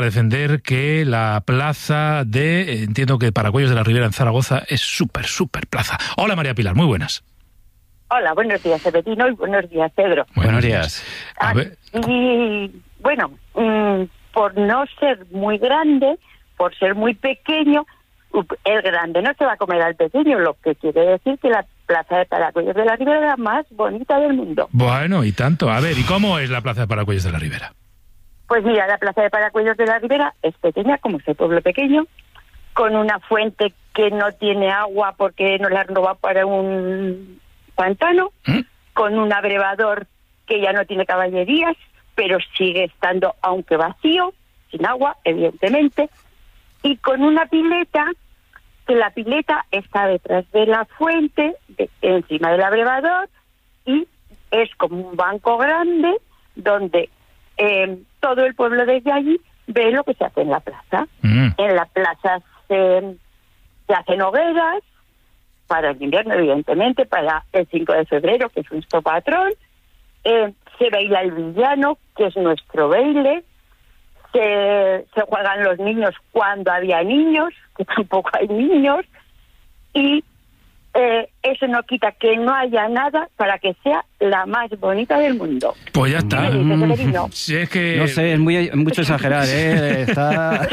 para defender que la plaza entiendo que Paracuellos de la Ribera en Zaragoza es súper plaza. Hola María Pilar, muy buenas. Hola, buenos días, Sebetino, y buenos días, Pedro. Buenos días. Y bueno, por no ser muy grande, por ser muy pequeño, el grande no se va a comer al pequeño, lo que quiere decir que la plaza de Paracuellos de la Ribera es la más bonita del mundo. Bueno, y tanto. A ver, ¿y cómo es la plaza de Paracuellos de la Ribera? Pues mira, la plaza de Paracuellos de la Ribera es pequeña, como es el pueblo pequeño, con una fuente que no tiene agua porque nos la han robado para un pantano, con un abrevador que ya no tiene caballerías, pero sigue estando, aunque vacío, sin agua, evidentemente, y con una pileta, que la pileta está detrás de la fuente, encima del abrevador, y es como un banco grande donde todo el pueblo desde allí ve lo que se hace en la plaza. En la plaza se hacen hogueras, para el invierno, evidentemente, para el 5 de febrero, que es nuestro patrón. Se baila el villano, que es nuestro baile. Se juegan los niños cuando había niños, que tampoco hay niños. Y eso no quita que no haya nada para que sea la más bonita del mundo. Pues ya está. Sí, es que... No sé, es mucho exagerar, ¿eh? Está...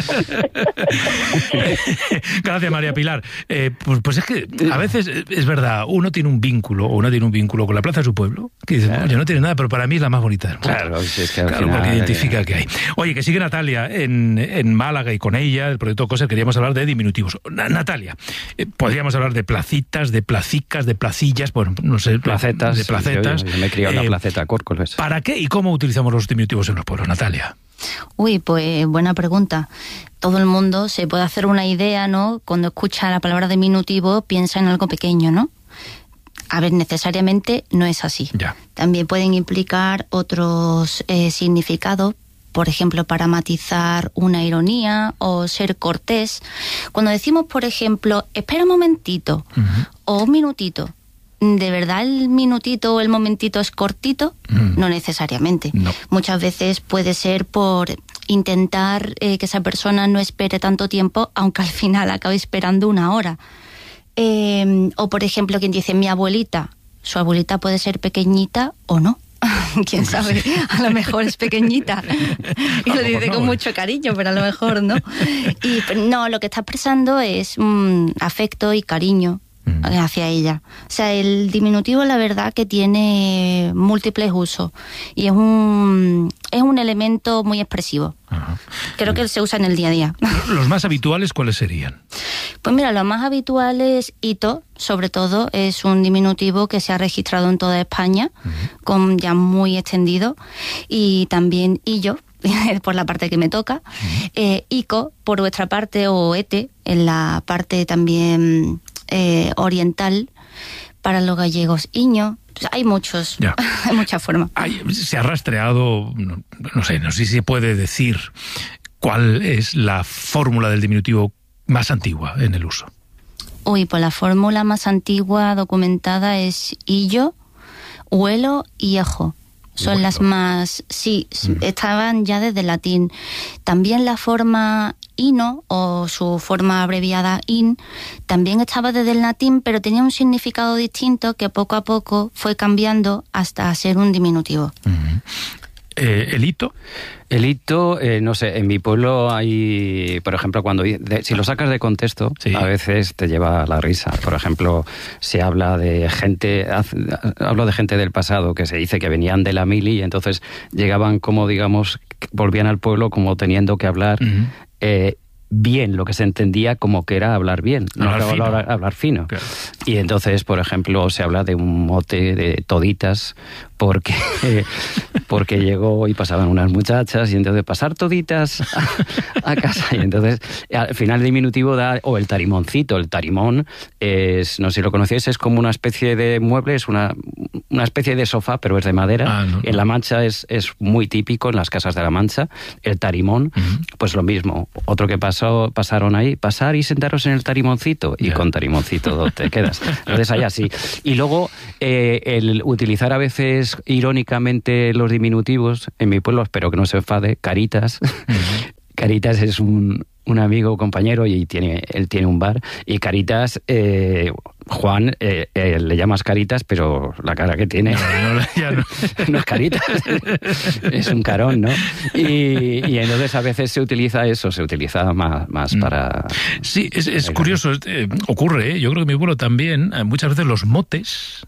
Gracias, María Pilar. Pues es que a veces es verdad, uno tiene un vínculo con la plaza de su pueblo, que dice, oye, no tiene nada, pero para mí es la más bonita del mundo. Claro, si es que al final, porque identifica que hay. Oye, que sigue Natalia en Málaga, y con ella, el proyecto COSER, queríamos hablar de diminutivos. Natalia, podríamos hablar de placitas, de placicas, de placillas, bueno, no sé, placetas. De placetas. Yo me he criado en la placeta Córcoles. ¿Para qué y cómo utilizamos los diminutivos en los pueblos, Natalia? Uy, pues buena pregunta. Todo el mundo se puede hacer una idea, ¿no? Cuando escucha la palabra diminutivo, piensa en algo pequeño, ¿no? A ver, necesariamente no es así. Ya. También pueden implicar otros significados, por ejemplo, para matizar una ironía o ser cortés. Cuando decimos, por ejemplo, espera un momentito o un minutito, ¿de verdad el minutito o el momentito es cortito? No necesariamente. No. Muchas veces puede ser por intentar que esa persona no espere tanto tiempo, aunque al final acabe esperando una hora. O, por ejemplo, quien dice mi abuelita, su abuelita puede ser pequeñita o no. ¿Quién sabe? A lo mejor es pequeñita y lo dice con mucho cariño, pero a lo mejor no. Y no, lo que está expresando es afecto y cariño hacia ella. O sea, el diminutivo, la verdad, que tiene múltiples usos y es un elemento muy expresivo. Ajá. Creo que se usa en el día a día. ¿Los más habituales cuáles serían? Pues mira, lo más habitual es hito, sobre todo, es un diminutivo que se ha registrado en toda España, con ya muy extendido, y también hillo, por la parte que me toca, ico, por vuestra parte, o ete, en la parte también oriental, para los gallegos, iño. Hay muchos, hay muchas formas. Se ha rastreado, no sé si se puede decir cuál es la fórmula del diminutivo más antigua en el uso. Uy, pues la fórmula más antigua documentada es illo, huelo y ejo. Son bueno. Las más... Sí, estaban ya desde el latín. También la forma ino, o su forma abreviada in, también estaba desde el latín, pero tenía un significado distinto que poco a poco fue cambiando hasta ser un diminutivo. ¿El hito? El hito, no sé, en mi pueblo hay, por ejemplo, si lo sacas de contexto, sí, a veces te lleva a la risa. Por ejemplo, se habla de hablo de gente del pasado que se dice que venían de la mili y entonces llegaban como, digamos, volvían al pueblo como teniendo que hablar bien, lo que se entendía como que era hablar bien, no hablar fino. Claro. Y entonces, por ejemplo, se habla de un mote de toditas porque llegó y pasaban unas muchachas y entonces pasar toditas a casa, y entonces al final el diminutivo da, o el tarimoncito. El tarimón es, no sé si lo conocéis, es como una especie de mueble, es una especie de sofá, pero es de madera. En La Mancha es muy típico, en las casas de La Mancha, el tarimón. Pues lo mismo, otro que pasaron ahí, pasar y sentaros en el tarimoncito, y con tarimoncito te quedas. Entonces hay así. Y luego el utilizar a veces irónicamente los diminutivos, en mi pueblo, espero que no se enfade, caritas, Caritas es un amigo, compañero, y él tiene un bar. Y Caritas, Juan, le llamas Caritas, pero la cara que tiene no es Caritas, es un carón, ¿no? Y entonces a veces se utiliza más para... Sí, es curioso, ocurre, yo creo que en mi pueblo también, muchas veces los motes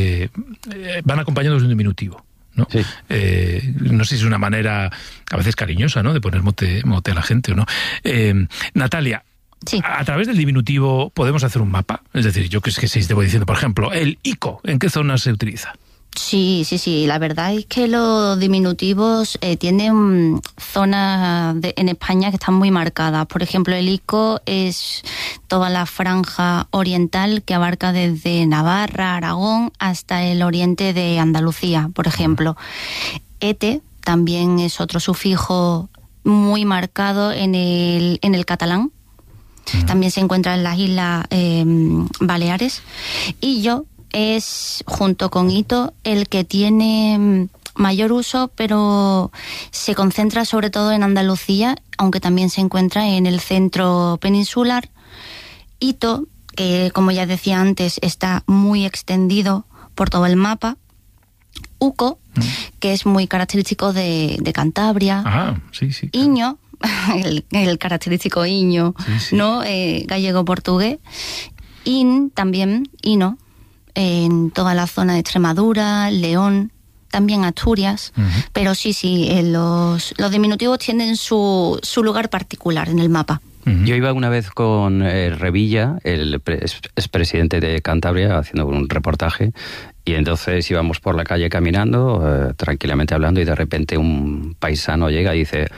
van acompañados de un diminutivo, ¿no? Sí. No sé si es una manera a veces cariñosa, ¿no?, de poner mote a la gente o no. Natalia, Sí. a través del diminutivo podemos hacer un mapa. Es decir, yo que sé si te voy diciendo, por ejemplo, el ICO, ¿en qué zona se utiliza? Sí. La verdad es que los diminutivos tienen zonas en España que están muy marcadas. Por ejemplo, el ICO es toda la franja oriental que abarca desde Navarra, Aragón, hasta el oriente de Andalucía, por ejemplo. ETE también es otro sufijo muy marcado en el catalán. También se encuentra en las Islas Baleares. Y yo es, junto con Ito, el que tiene mayor uso, pero se concentra sobre todo en Andalucía, aunque también se encuentra en el centro peninsular. Ito, que como ya decía antes, está muy extendido por todo el mapa. Uco, que es muy característico de Cantabria. Ah, sí. Iño, el característico Iño, sí. ¿no? Gallego-portugués. In, también, Ino, en toda la zona de Extremadura, León, también Asturias. Pero sí, los diminutivos tienen su lugar particular en el mapa. Yo iba una vez con Revilla, el expresidente de Cantabria, haciendo un reportaje, y entonces íbamos por la calle caminando, tranquilamente hablando, y de repente un paisano llega y dice: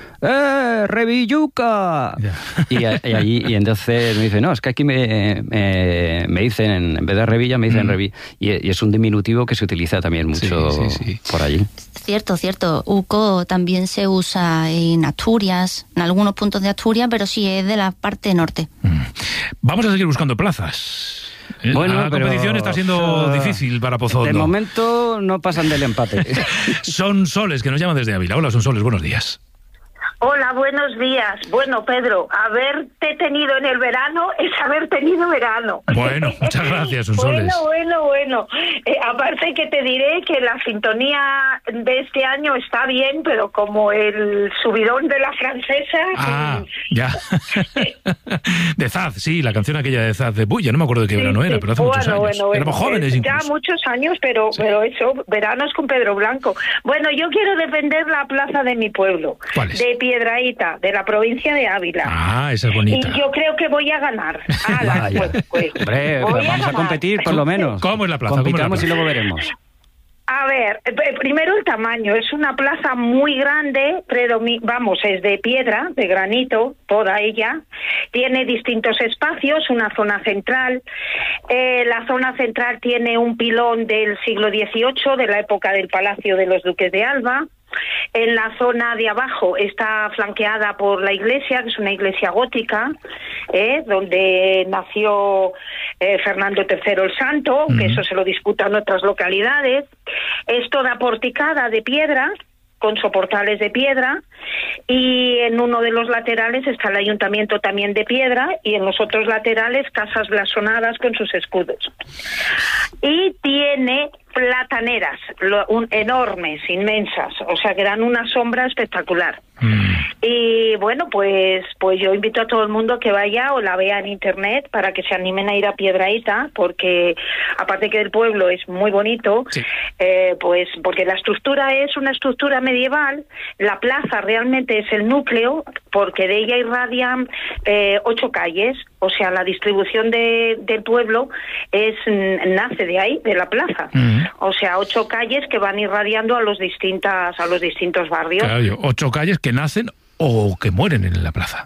¡Revilluca! Yeah. Y entonces me dice: no, es que aquí me dicen, en vez de Revilla, me dicen Revilla. Y es un diminutivo que se utiliza también mucho por allí. Cierto. Uco también se usa en Asturias, en algunos puntos de Asturias, pero sí es de la parte norte. Vamos a seguir buscando plazas. Bueno, la competición está siendo difícil para Pozondo. De momento no pasan del empate. Son Soles, que nos llaman desde Ávila. Hola, Son Soles, buenos días. Hola, buenos días. Bueno, Pedro, haberte tenido en el verano es haber tenido verano. Bueno, muchas gracias, Sonsoles. Bueno. Aparte que te diré que la sintonía de este año está bien, pero como el subidón de la francesa... Ah, ya. De Zaz, sí, la canción aquella de Zaz de Bulla, no me acuerdo de qué verano era, pero hace muchos años. Éramos jóvenes incluso. Ya muchos años, pero eso, veranos con Pedro Blanco. Bueno, yo quiero defender la plaza de mi pueblo. ¿Cuál es? De Piedrahita, de la provincia de Ávila. Ah, esa es bonita. Y yo creo que voy a ganar. Hombre, vamos a competir por lo menos. ¿Cómo es la plaza? Compitamos y luego veremos. A ver, primero el tamaño. Es una plaza muy grande, es de piedra, de granito, toda ella. Tiene distintos espacios, una zona central. La zona central tiene un pilón del siglo XVIII, de la época del Palacio de los Duques de Alba. En la zona de abajo está flanqueada por la iglesia, que es una iglesia gótica, donde nació Fernando III el Santo, que eso se lo disputan otras localidades. Es toda porticada de piedra, con soportales de piedra, y en uno de los laterales está el ayuntamiento también de piedra, y en los otros laterales casas blasonadas con sus escudos. Y tiene plataneras enormes, inmensas, o sea que dan una sombra espectacular. Y bueno, pues yo invito a todo el mundo que vaya o la vea en internet para que se animen a ir a Piedrahita, porque aparte que el pueblo es muy bonito, pues porque la estructura es una estructura medieval. La plaza realmente es el núcleo, porque de ella irradian 8 calles, o sea, la distribución del pueblo nace de ahí, de la plaza. O sea, 8 calles que van irradiando a los distintos barrios. Claro, 8 calles que nacen o que mueren en la plaza.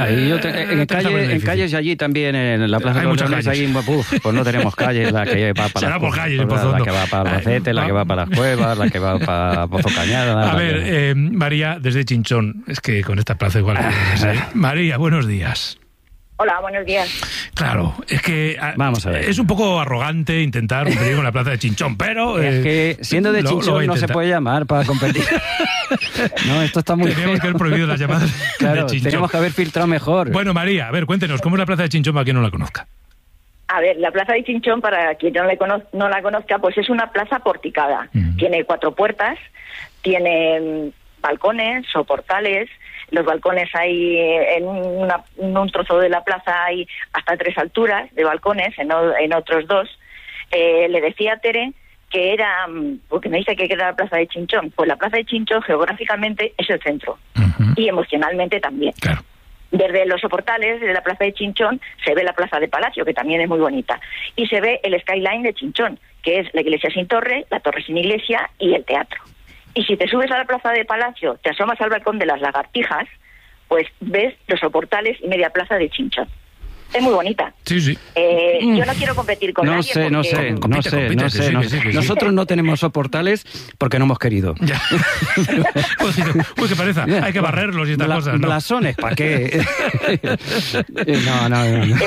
En calles allí también, en la plaza hay muchas calles. Allí, pues no tenemos calles, la que va para la que va para Albacete, la que va para las Cuevas, la que va para Pozo Cañada. A ver, María, desde Chinchón, es que con esta plaza igual. María, buenos días. Hola, buenos días. Claro, es que Vamos a ver. es un poco arrogante intentar competir con la plaza de Chinchón, pero... Es que siendo de lo voy a Chinchón no se intentar. puede llamar para competir. No, esto está muy Teníamos que feo. haber prohibido las llamadas Claro, de Chinchón. tenemos que haber filtrado mejor. Bueno, María, a ver, cuéntenos, ¿cómo es la plaza de Chinchón para quien no la conozca? A ver, la plaza de Chinchón, para quien no la conozca, pues es una plaza porticada. Tiene 4 puertas, tiene balcones o portales. Los balcones hay, en un trozo de la plaza hay hasta 3 alturas de balcones, en otros 2. Le decía a Tere que era, porque me dice que era la plaza de Chinchón. Pues la plaza de Chinchón geográficamente es el centro y emocionalmente también. Claro. Desde los soportales de la plaza de Chinchón se ve la plaza de Palacio, que también es muy bonita, y se ve el skyline de Chinchón, que es la iglesia sin torre, la torre sin iglesia y el teatro. Y si te subes a la plaza de Palacio, te asomas al balcón de las Lagartijas, pues ves los soportales y media plaza de Chinchón. Es muy bonita. Sí, sí. Yo no quiero competir con nadie porque... Compite, que sí, que sí, que sí. Nosotros no tenemos soportales porque no hemos querido. Ya. Uy, qué pereza. Hay que barrerlos y estas cosas, ¿no? Blasones, ¿para qué? No.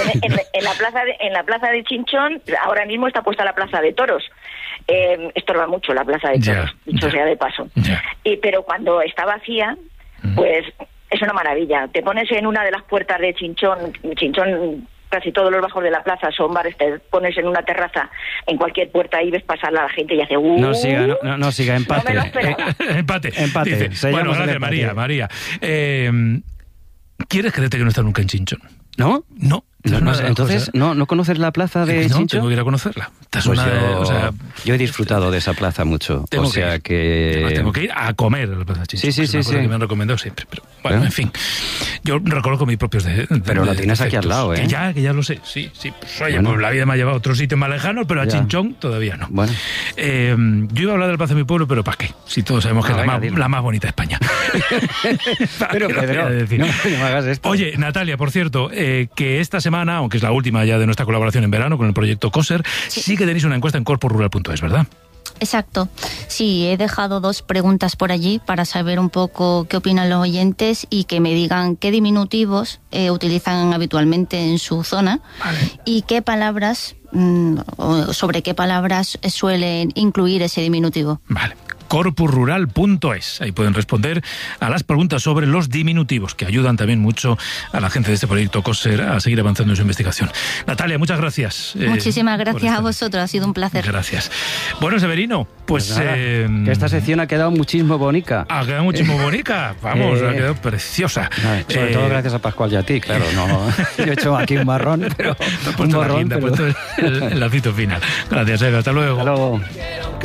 En la plaza de Chinchón, ahora mismo está puesta la plaza de toros. Estorba mucho la plaza de toros, dicho sea de paso. Pero cuando está vacía, pues es una maravilla. Te pones en una de las puertas de Chinchón, casi todos los bajos de la plaza son bares, te pones en una terraza, en cualquier puerta y ves pasar a la gente y hace... No siga, empate. No me lo esperaba. Empate. Dice, bueno, gracias, María. ¿Quieres creerte que no está nunca en Chinchón? ¿No? No. Entonces, ¿no conoces la plaza de No, Chinchón? tengo que ir a conocerla. Pues yo he disfrutado de esa plaza mucho. Tengo que ir a comer a la plaza de Chinchón. Sí. Que me han recomendado siempre. Pero, bueno, en fin. Yo reconozco mis propios pero la tienes aquí al lado, ¿eh? Que ya lo sé. Sí. Pues, oye, pues la vida me ha llevado a otros sitios más lejanos, pero a Chinchón todavía no. Bueno. Yo iba a hablar del Plaza de mi pueblo, pero ¿para qué? Si todos sabemos que es la más bonita de España. Pero Pedro, no me hagas esto. Oye, Natalia, por cierto, que esta semana, aunque es la última ya de nuestra colaboración en verano con el proyecto COSER, sí que tenéis una encuesta en corporural.es, ¿verdad? Exacto. Sí, he dejado 2 preguntas por allí para saber un poco qué opinan los oyentes y que me digan qué diminutivos utilizan habitualmente en su zona y qué palabras, sobre qué palabras suelen incluir ese diminutivo. Vale. corpusrural.es. Ahí pueden responder a las preguntas sobre los diminutivos, que ayudan también mucho a la gente de este proyecto COSER a seguir avanzando en su investigación. Natalia, muchas gracias. Muchísimas gracias a vosotros, ha sido un placer. Gracias. Bueno, Severino, pues... que esta sección ha quedado muchísimo bonita. Ha quedado muchísimo bonita, vamos, ha quedado preciosa. Sobre todo gracias a Pascual y a ti, claro. No, yo he hecho aquí un marrón, pero... Te has puesto el lacito final. Gracias, Eva, hasta luego. Hasta luego.